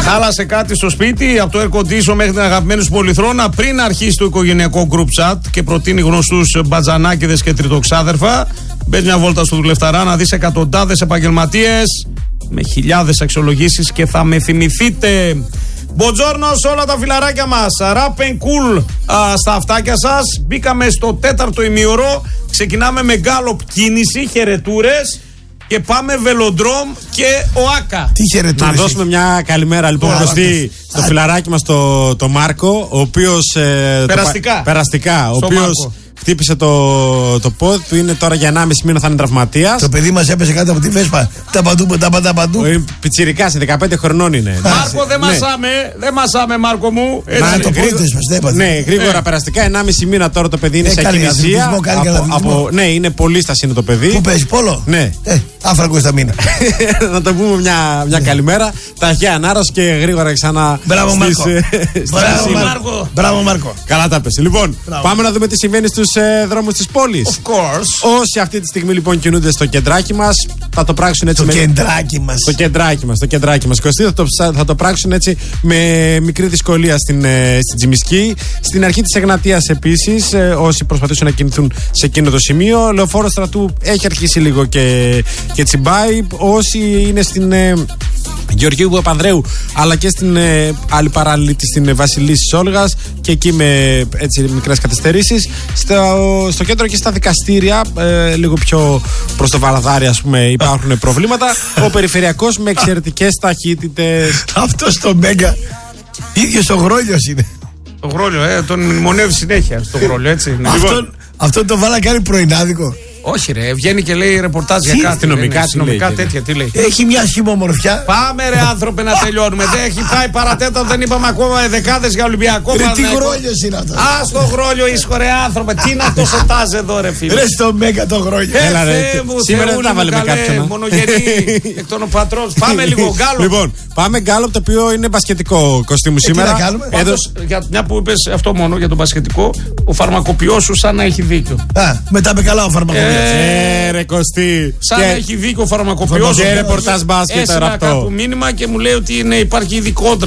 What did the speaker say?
Χάλασε κάτι στο σπίτι, από το air condition μέχρι την αγαπημένη σου πολυθρόνα, πριν αρχίσει το οικογενειακό group chat και προτείνει γνωστούς μπατζανάκηδες και τριτοξάδερφα. Μπες μια βόλτα στο Δουλευταρά να δεις εκατοντάδες επαγγελματίες με χιλιάδες αξιολογήσεις και θα με θυμηθείτε. Μποτζόρνο σε όλα τα φιλαράκια μας. Rap and cool στα αυτάκια σας. Μπήκαμε στο τέταρτο ημίωρο. Ξεκινάμε με γκάλοπ κίνηση, χαιρετούρες. Και πάμε Βελοντρόμ και ΟΑΚΑ. Τι χαιρετούρες. Να δώσουμε μια καλημέρα λοιπόν στο φιλαράκι μας το Μάρκο, ο οποίος. Περαστικά. Ο οποίος χτύπησε το πόδι του, είναι τώρα για 1,5 μήνα θα είναι τραυματίας. Το παιδί μας έπεσε κάτω από τη Βέσπα. Τα παντού. Πιτσιρικάς, 15 χρονών είναι. Μάρκο, δεν μασάμε, Μάρκο μου. Ναι, γρήγορα περαστικά. 1,5 μήνα τώρα το παιδί είναι σε ακινησία. Ναι, είναι πολύσταση είναι το παιδί. Πού παίζει πόλο? Ναι. Άφραγκο στα μήνα. Να το πούμε μια καλημέρα. Ταχαία ανάρρωση και γρήγορα ξανά. Μπράβο, Μάρκο. Καλά τα πες. Λοιπόν, πάμε να δούμε τι συμβαίνει στους δρόμους της πόλης. Of course. Όσοι αυτή τη στιγμή λοιπόν κινούνται στο κεντράκι μας, θα το πράξουν έτσι. Το κεντράκι μας. Κωστή, θα το πράξουν έτσι με μικρή δυσκολία στην Τζιμισκή. Στην αρχή της Εγνατίας επίσης, όσοι προσπαθήσουν να κινηθούν σε εκείνο το σημείο. Λεωφόρο Στρατού έχει αρχίσει λίγο και τσιμπάει. Όσοι είναι στην Γεωργίου Παπανδρέου, αλλά και στην άλλη παράλληλη στην Βασιλής της Όλγας, και εκεί με έτσι μικρές καθυστερήσεις. Στο κέντρο και στα δικαστήρια, λίγο πιο προς το Βαλαδάρι, ας πούμε, υπάρχουν προβλήματα. Ο περιφερειακός με εξαιρετικές ταχύτητες. Αυτό στο Μέγκα, ίδιος ο Γρόλιος είναι. Το Γρόλιο, τον μνημονεύει συνέχεια στο Γρόλιο, έτσι. Αυτό το βάλα κάνει πρωινάδικο. Όχι, ρε, βγαίνει και λέει ρεπορτάζ για κάτι. Αστυνομικά τέτοια, τι λέει. Έχει μια σχημομορφιά. Πάμε, ρε, άνθρωπε, να τελειώνουμε. Δεν έχει πάει παρατέταρτο, δεν είπαμε ακόμα δεκάδες για Ολυμπιακό. Ρε, τι Γρόλιος είναι αυτό. Α, στο Γρόλιο ήσχο, ρε, άνθρωπε. Τι είναι αυτό ο τάζ εδώ, ρε, φίλε. Ρε, στο Μέγκα το Γρόλιο. Έλα, ρε, σήμερα δεν τα βάλουμε κάποιον. Μονογενή εκ των πατρών. Πάμε λίγο γκάλοπ. Λοιπόν, πάμε γκάλοπ, το οποίο είναι μπασκετικό κοστίμου σήμερα. Για μια που είπε αυτό μόνο για τον μπασκετικό, ο φαρμακοποιός σου σαν να έχει δίκιο. Μετά με καλά ο φαρμακοποιός. Ρε Κωστή. Σαν να έχει δίκιο ο φαρμακοποιός. Και ρεπορτάζ μπάσκετ. Έστειλα κάπου μήνυμα και μου λέει ότι υπάρχει ήδη κόντρα